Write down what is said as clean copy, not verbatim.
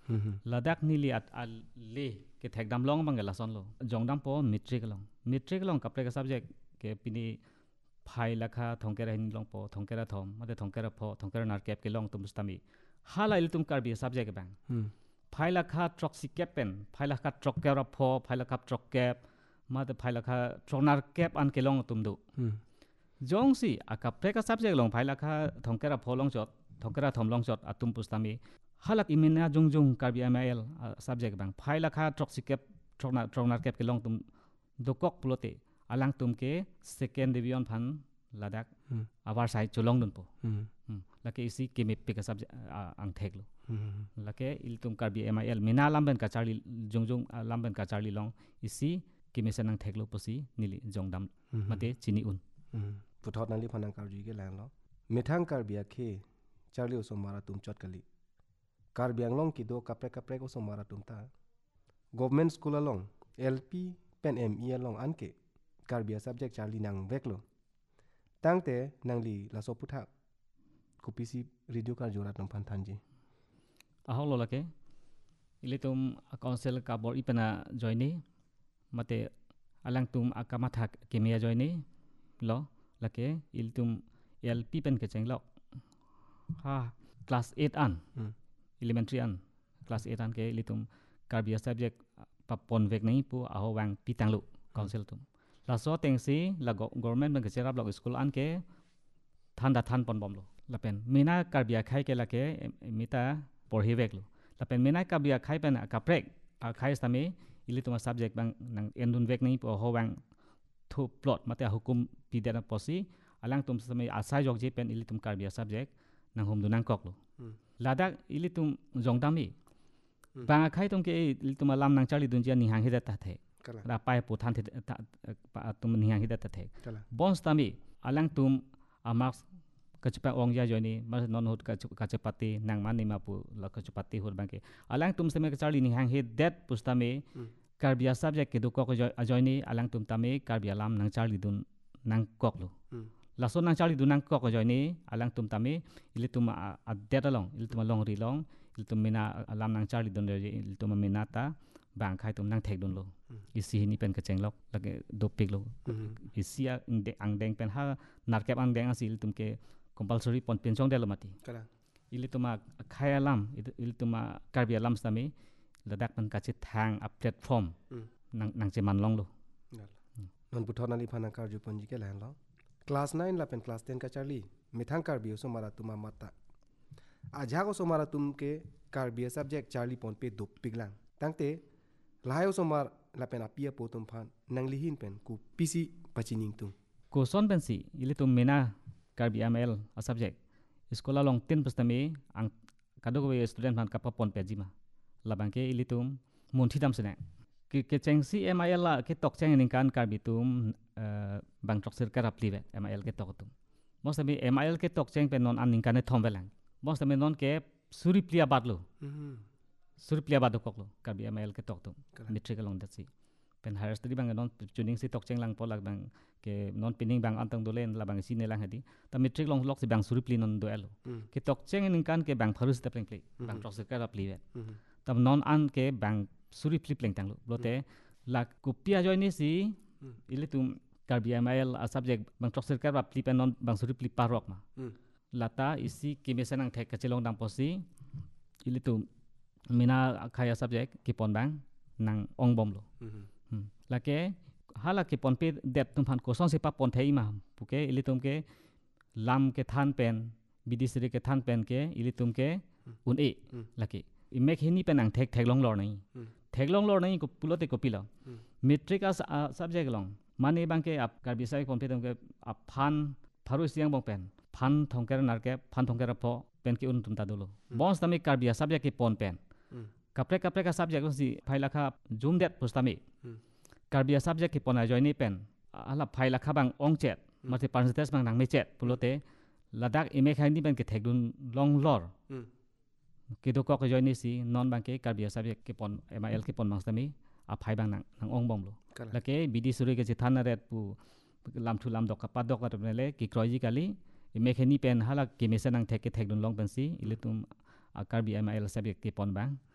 ladak nili at al le ke thek dam long bang la son lo jong dam po metric long kapre ka subject ke pini phai lakha thongkera hin long po thongkera thom mate thongkera pho thongkera nar kep ke long tum stami hala il tum kar bi subject bang phai lakha troxy kepen phai lakha trokkera pho phai lakha trokkep mate phai lakha tronar kep an ke long tum du jong si akapre ka subject long phai lakha thongkera pho long chot thongkera thom long chot atum pustami halak imena jung kar bi ml subject bang phai lakha troxy kep tronar kep ke long tum dokok pulote alang tum ke second division phan ladak awar sai cholong dun po lake isi kemip pe ka subject ang theklo lake il tum kar bi mil mina lamben ka charli jung lamben ka charli long isi kemesan ang theklo posi nili jongdam mate chini un puthot nali phanang kar ji ke lang lo mithang kar bi khe charli osomara tum chot kali kar biang long ki do kapre ko somara tum ta government school along lp pen me along anke karbia subject charli nang veklo tangte nangli laso putha kupisi radio kar jorat nam phan thanji aholo lake ilitum council ka bor ipena joini mate alang tum akamatha kemia joini lo lake iltum lp pen ke chenglok ha class 8 an elementary an class 8 an ke ilitum karbia subject papon vek nei pu aho wang pitanglu council tum la so tengsi la government ban ke cherap lok school an ke than pon bom lo la pen mina karbia khai ke la ke mita porhi vek lo la pen mina karbia khai pen ka prek a khai stami ilitum subject bang nang endun vek nei pu ho wang thu plot mate hukum pidana posi alang tum stami asai jok je pen ilitum karbia subject nang hum dunang kok lo ladak ilitum jongdami bang khai tum ke ilitum lam nang charli dunjia ni hang hida ta the ra pai pu than tum ni hang hida ta the bons tami alang tum marks kachpa ong ya joni mas non hut kachpati nang mani ma pu la kachpati hur bang ke alang tum stami charli ni hang hid that pustami karbia subject ke du ko joini alang tum tami karbia lam nang charli dun nang kok lo lason nang charli dun nang kok joini alang tum tami ilitum a det along ilitum long ri long ilitum mina alam nang charli dun ilitum minata bang khai tum nang thek dun lo isi ni pen ka chenglok lage dopik lo isi ang deng pen ha narkep ang deng asil tum ke compulsory pon penchong de lo mati ilitum khai alam ilitum karbia lam stami ladak pen ka chi thang a platform nang che man long lo non puthon ali phana kar ju ponji ke lan lo class 9 la pen class 10 ka charli mithang kar bi so mara tuma mata aja ko so mara tum ke kar bi subject charli pon pe dop piglang tangte layo so mar la pen apia po tum phan nang lihin pen ku pisi pachining tum ko son pen si ilitum mena kar bi ml a subject skola long 10 pastami ang kadok we student phan ka pon pe jima labang ke ilitum mun thidam sene ke chengsi mil la ke tok cheng ning kan kar bitum bang tok sir karap live mil ke tok tum mostami mil ke tok cheng pen non an ning kan thom velang mostami non ke suri plia badlo suri plia badu koklo kar bi mil ke tok tum metric along that si pen higher study bang non tuning si tok cheng lang polak bang ke non pining bang antang dolen la bang si ne lang hadi ta metric long lok si bang suri pli non do elo ke tok cheng ning kan ke bang pharus te pleng bang tok sir karap live tam non an ke bang suri flip leng tanglo blote la kupia joini si ilitum karbia mil a subject bang tok sir karap flip non bang suri flip parok ma lata isi kemesan ang thek kachelong dang posi ilitum mina khaya subject kipon bang nang ong bom lo lake hala kipon pe det tum phan ko son se pa pon thei ma puke ilitum ke lam ke than pen bidisri ke than pen ke ilitum ke un e lake imek hini pen ang thek long lor nai ko pulote ko pila metric as subject long mane bang ke ap karbi sai pon pe tum ke ap phan tharu siang bong pen phan thongker nar ke phan thongker pho pen ke un tum ta dolo bons tami karbia subject ke pon pen kapre ka subject si phaila kha zoom det pustami karbia subject ke pon a joini pen ala phaila kha bang ong chet mate percentage bang nang me chet pulote ladak imek haini pen ke thekdun long lor kido ko joini si non bang ke karbia subject ke pon mil ke pon mangstami a phai bang nang ong bom lo lake bidi suri ke thana ret pu lam thu lam dok pa dok ka le ki kroji kali imek haini pen hala ke mesan nang thek ke thekdun long pen si ilitum karbia mil subject ke pon bang